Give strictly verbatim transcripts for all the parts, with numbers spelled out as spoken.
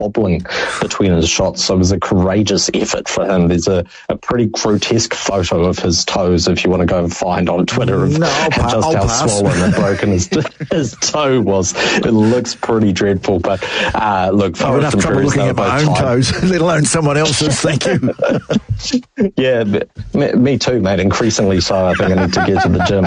wobbling between his shots. So it was a courageous effort for him. There's a, a pretty grotesque photo of his toes if you want to go and find on Twitter of no, pa- just I'll how pass. swollen and broken his, his toe was. It looks pretty dreadful. But uh, look, I've enough and trouble Perez, looking at my own toes, let alone someone else's. Thank you. Yeah, me, me too, mate. Increasingly so. I think I need to get to the gym.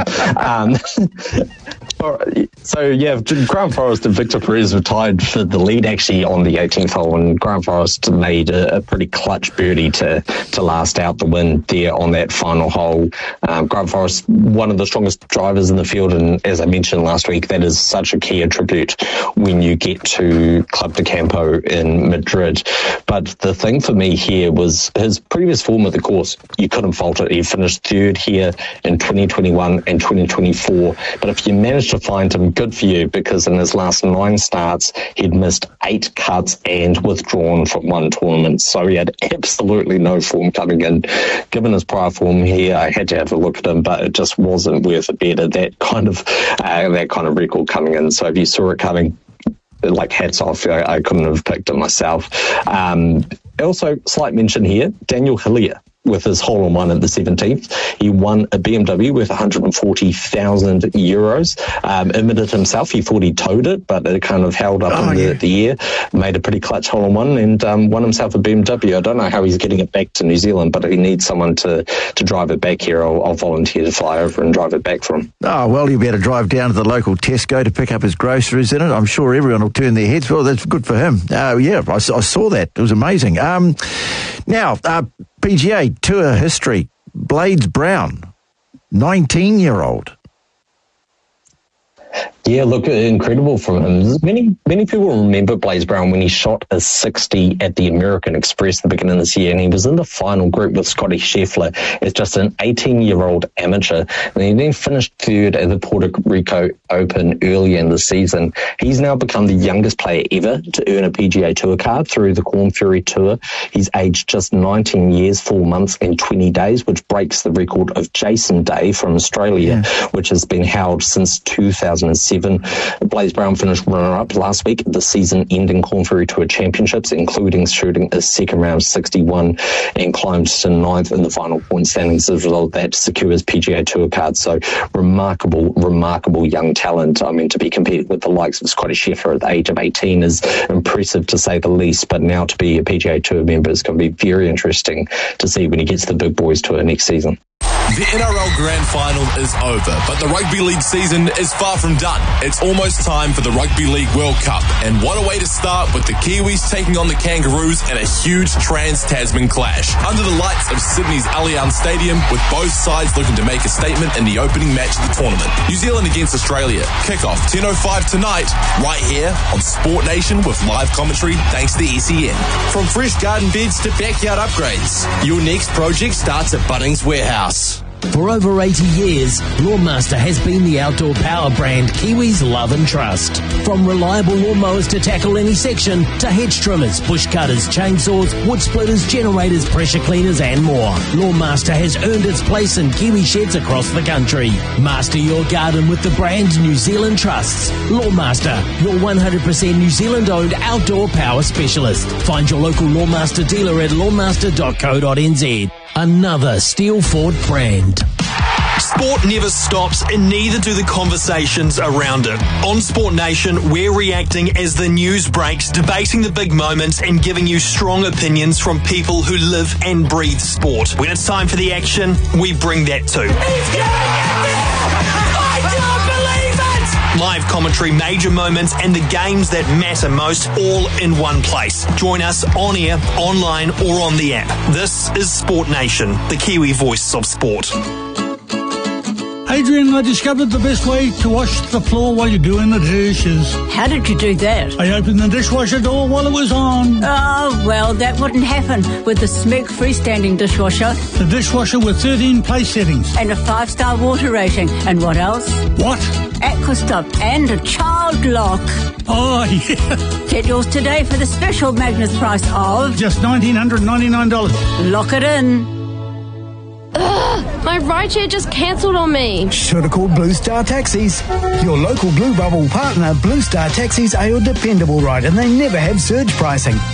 Um, so, yeah, Grant Forrest and Victor Perez were tied for the lead actually on the eighteenth hole, and Grant Forrest made a, a pretty clutch birdie to, to last out the win there on that final hole. Um, Grant Forrest, one of the strongest drivers in the field, and as I mentioned last week, that is such a key attribute when you get to Club de Campo in Madrid. But the thing for me here was his previous form of the course. You couldn't fault it. He finished third here in twenty twenty-one and twenty twenty-four. But if you managed to find him, good for you, because in his last nine starts, he'd missed eight cuts and withdrawn from one tournament. So he had absolutely no form coming in. Given his prior form here, I had to have a look at him, but it just wasn't worth a bet at that kind of uh, that kind of record coming in. So if you saw it coming, like hats off, I, I couldn't have picked it myself. Um, also, slight mention here, Daniel Hillier. With his hole-in-one at the seventeenth. He won a B M W worth one hundred forty thousand euros. Um, admitted himself he thought he towed it, but it kind of held up oh, in the, yeah. the air, made a pretty clutch hole-in-one, and um, won himself a B M W. I don't know how he's getting it back to New Zealand, but if he needs someone to, to drive it back here, I'll, I'll volunteer to fly over and drive it back for him. Oh, well, you better drive down to the local Tesco to pick up his groceries in it. I'm sure everyone will turn their heads. Well, that's good for him. Uh, yeah, I, I saw that. It was amazing. Um, now, uh, P G A Tour history, Blades Brown, nineteen-year-old. Yeah, look, incredible from him. Many many people remember Blaze Brown when he shot a sixty at the American Express at the beginning of this year, and he was in the final group with Scotty Scheffler as just an eighteen-year-old amateur. And he then finished third at the Puerto Rico Open earlier in the season. He's now become the youngest player ever to earn a P G A Tour card through the Corn Ferry Tour. He's aged just nineteen years, four months and twenty days, which breaks the record of Jason Day from Australia, yeah. which has been held since two thousand seven. Blaze Brown finished runner-up last week at the season-ending Corn Ferry Tour Championships, including shooting a second round sixty-one, and climbed to ninth in the final point standings. As a result, that secures P G A Tour card. So remarkable, remarkable young talent. I mean, to be competing with the likes of Scotty Scheffler at the age of eighteen is impressive to say the least. But now to be a P G A Tour member is going to be very interesting to see when he gets the Big Boys Tour next season. The N R L Grand Final is over, but the Rugby League season is far from done. It's almost time for the Rugby League World Cup, and what a way to start with the Kiwis taking on the Kangaroos in a huge Trans-Tasman clash. Under the lights of Sydney's Allianz Stadium, with both sides looking to make a statement in the opening match of the tournament. New Zealand against Australia. Kickoff ten oh five tonight, right here on Sport Nation with live commentary thanks to S E N. From fresh garden beds to backyard upgrades, your next project starts at Bunnings Warehouse. For over eighty years, Lawnmaster has been the outdoor power brand Kiwis love and trust. From reliable lawnmowers to tackle any section, to hedge trimmers, bush cutters, chainsaws, wood splitters, generators, pressure cleaners and more. Lawnmaster has earned its place in Kiwi sheds across the country. Master your garden with the brand New Zealand trusts. Lawnmaster, your one hundred percent New Zealand owned outdoor power specialist. Find your local Lawnmaster dealer at lawnmaster dot co dot n z. Another Steel Ford brand. Sport never stops, and neither do the conversations around it. On Sport Nation, we're reacting as the news breaks, debating the big moments and giving you strong opinions from people who live and breathe sport. When it's time for the action, we bring that too. He's Live commentary, major moments, and the games that matter most, all in one place. Join us on air, online, or on the app. This is Sport Nation, the Kiwi voice of sport. Adrian, I discovered the best way to wash the floor while you're doing the dishes. How did you do that? I opened the dishwasher door while it was on. Oh, well, that wouldn't happen with the Smeg freestanding dishwasher. The dishwasher with thirteen place settings. And a five-star water rating. And what else? What? Aquastop and a child lock. Oh, yeah. Get yours today for the special Magnus price of... just one thousand nine hundred ninety-nine dollars. Lock it in. Ugh. My rideshare just cancelled on me. Should have called Blue Star Taxis. Your local Blue Bubble partner, Blue Star Taxis, are your dependable ride and they never have surge pricing.